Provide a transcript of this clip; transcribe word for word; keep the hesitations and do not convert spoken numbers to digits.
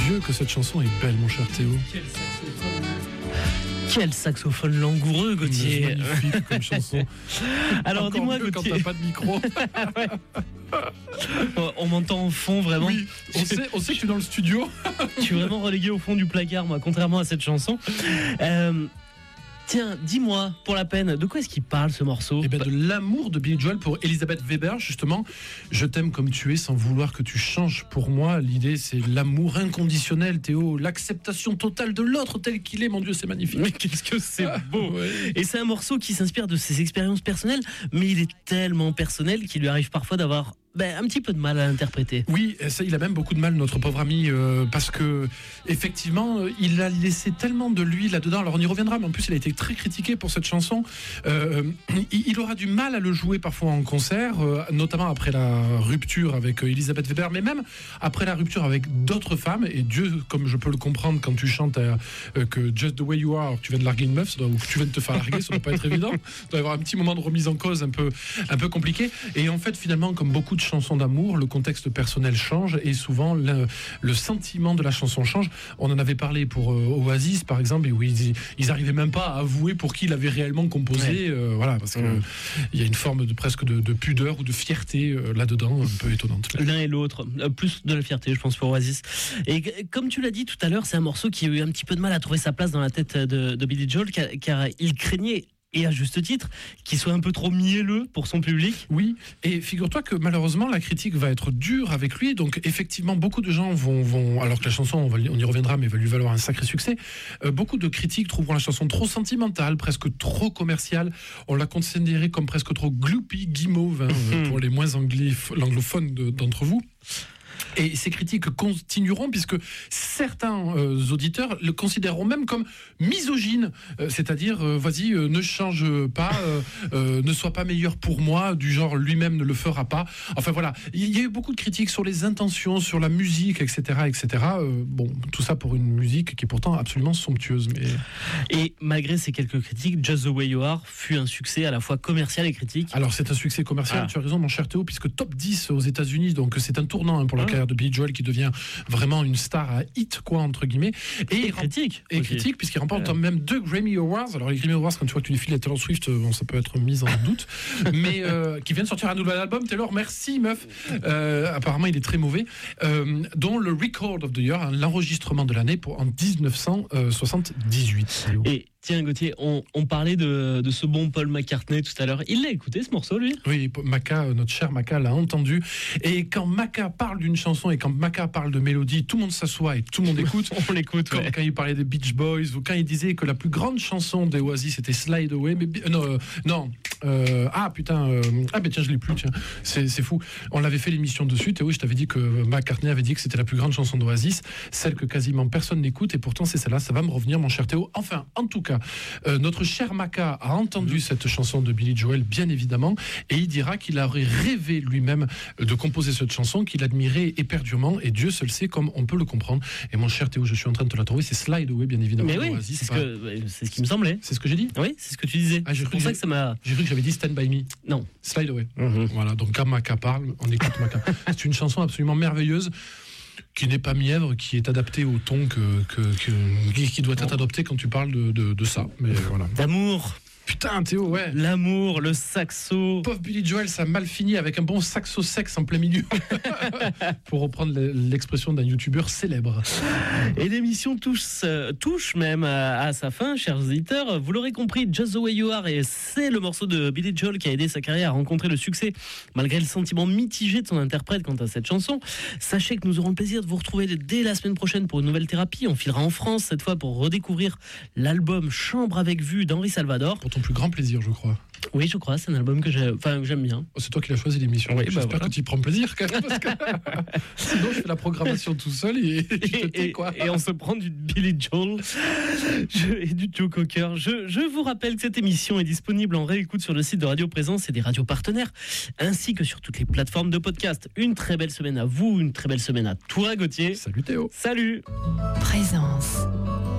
Dieu que cette chanson est belle, mon cher Théo. Quel saxophone, Quel saxophone langoureux, Gauthier. Magnifique comme chanson. Alors Encore dis-moi, mieux Gauthier. quand t'as pas de micro. On m'entend au fond, vraiment. Oui, on sait, on sait que tu es dans le studio. Je suis vraiment relégué au fond du placard, moi, contrairement à cette chanson. Euh, tiens, dis-moi, pour la peine, de quoi est-ce qu'il parle, ce morceau ? Eh bien, de l'amour de Billy Joel pour Elizabeth Weber, justement. Je t'aime comme tu es sans vouloir que tu changes pour moi. L'idée, c'est l'amour inconditionnel, Théo. L'acceptation totale de l'autre tel qu'il est. Mon Dieu, c'est magnifique. Mais qu'est-ce que c'est beau. Ouais. Et c'est un morceau qui s'inspire de ses expériences personnelles, mais il est tellement personnel qu'il lui arrive parfois d'avoir ben, un petit peu de mal à l'interpréter. Oui, ça, il a même beaucoup de mal, notre pauvre ami, euh, parce que effectivement, euh, il a laissé tellement de lui là-dedans. Alors on y reviendra, mais en plus, il a été très critiqué pour cette chanson. Euh, il, il aura du mal à le jouer parfois en concert, euh, notamment après la rupture avec Elizabeth Weber, mais même après la rupture avec d'autres femmes. Et Dieu, comme je peux le comprendre, quand tu chantes euh, que Just the way you are, tu viens de larguer une meuf, ça doit, ou que tu viens de te faire larguer, ça doit pas être évident. Il doit y avoir un petit moment de remise en cause un peu, un peu compliqué. Et en fait, finalement, comme beaucoup de chansons d'amour, le contexte personnel change et souvent le, le sentiment de la chanson change. On en avait parlé pour euh, Oasis par exemple, et où ils, ils arrivaient même pas à avouer pour qui il avait réellement composé, ouais. euh, voilà, parce que mmh. il y a une forme de presque de, de pudeur ou de fierté euh, là-dedans, un peu étonnante. L'un et l'autre, euh, plus de la fierté, je pense, pour Oasis. Et comme tu l'as dit tout à l'heure, c'est un morceau qui a eu un petit peu de mal à trouver sa place dans la tête de, de Billy Joel, car, car il craignait, et à juste titre, qu'il soit un peu trop mielleux pour son public. Oui, et figure-toi que malheureusement la critique va être dure avec lui, donc effectivement beaucoup de gens vont, vont alors que la chanson, on, va, on y reviendra, mais va lui valoir un sacré succès, euh, beaucoup de critiques trouveront la chanson trop sentimentale, presque trop commerciale, on l'a considérée comme presque trop gloopy, guimauve, hein, pour les moins anglophones de, d'entre vous. Et ces critiques continueront puisque certains euh, auditeurs le considéreront même comme misogyne, euh, c'est-à-dire euh, vas-y euh, ne change pas, euh, euh, ne sois pas meilleur pour moi, du genre lui-même ne le fera pas. Enfin voilà, il y a eu beaucoup de critiques sur les intentions, sur la musique, et cetera, et cetera. Euh, bon, tout ça pour une musique qui est pourtant absolument somptueuse. Mais et malgré ces quelques critiques, Just the Way You Are fut un succès à la fois commercial et critique. Alors c'est un succès commercial, ah. Tu as raison mon cher Théo, puisque top dix aux États-Unis, donc c'est un tournant hein, pour la carrière de Billy Joel qui devient vraiment une star à hit quoi entre guillemets et, et critique et okay. critique puisqu'il remporte ouais. même deux Grammy Awards. Alors les Grammy Awards, quand tu vois que tu défiles à Taylor Swift, bon ça peut être mis en doute, mais euh, qui vient de sortir un nouvel album. Taylor, merci meuf. Euh, apparemment il est très mauvais, euh, dont le Record of the Year, hein, l'enregistrement de l'année pour en dix-neuf cent soixante-dix-huit. Et tiens Gauthier, on, on parlait de, de ce bon Paul McCartney tout à l'heure. Il l'a écouté ce morceau lui ? Oui, Maca, notre cher Maca l'a entendu. Et quand Maca parle d'une chanson et quand Maca parle de mélodie, tout le monde s'assoit et tout le monde écoute. On l'écoute. Quand, ouais. quand il parlait des Beach Boys ou quand il disait que la plus grande chanson des Oasis c'était Slide Away. Mais euh, non, euh, non. Euh, ah putain, euh, ah ben tiens je l'ai plus tiens, c'est, c'est fou. On l'avait fait l'émission dessus, Théo, je t'avais dit que McCartney avait dit que c'était la plus grande chanson d'Oasis, celle que quasiment personne n'écoute et pourtant c'est celle-là, ça va me revenir mon cher Théo. Enfin, en tout cas, euh, notre cher Maca a entendu mmh. cette chanson de Billy Joel bien évidemment et il dira qu'il aurait rêvé lui-même de composer cette chanson qu'il admirait éperdument et Dieu seul sait comme on peut le comprendre. Et mon cher Théo, je suis en train de te la trouver, c'est Slide Away bien évidemment. Mais oui, Oasis, c'est, ce que, c'est ce qui me semblait. C'est ce que j'ai dit. Oui, c'est ce que tu disais. Ah, j'ai c'est pour ça que ça m'a. J'ai cru que j'avais dit Stand By Me. Non. Slide Away. Mm-hmm. Voilà, donc quand Maca parle, on écoute Maca. C'est une chanson absolument merveilleuse qui n'est pas mièvre, qui est adaptée au ton que, que, que, qui doit être adopté quand tu parles de, de, de ça. Mais voilà. D'amour. Putain, Théo, ouais. L'amour, le saxo. Pauvre Billy Joel, ça a mal fini avec un bon saxo sexe en plein milieu. Pour reprendre l'expression d'un youtubeur célèbre. Et l'émission touche, touche même à, à sa fin, chers auditeurs. Vous l'aurez compris, Just the Way You Are, et c'est le morceau de Billy Joel qui a aidé sa carrière à rencontrer le succès, malgré le sentiment mitigé de son interprète quant à cette chanson. Sachez que nous aurons le plaisir de vous retrouver dès la semaine prochaine pour une nouvelle thérapie. On filera en France, cette fois, pour redécouvrir l'album Chambre avec vue d'Henri Salvador. Pour ton plus grand plaisir, je crois. Oui, je crois, c'est un album que, j'ai, enfin, que j'aime bien. Oh, c'est toi qui l'as choisi l'émission. Oui, J'espère bah voilà. que tu y prends plaisir quand même. Parce que... Sinon, je fais la programmation tout seul et, et, je te tais, quoi. et on se prend du Billy Joel je, et du Joe Cocker. Je, je vous rappelle que cette émission est disponible en réécoute sur le site de Radio Présence et des radios partenaires, ainsi que sur toutes les plateformes de podcast. Une très belle semaine à vous, une très belle semaine à toi, Gauthier. Salut Théo. Salut. Présence.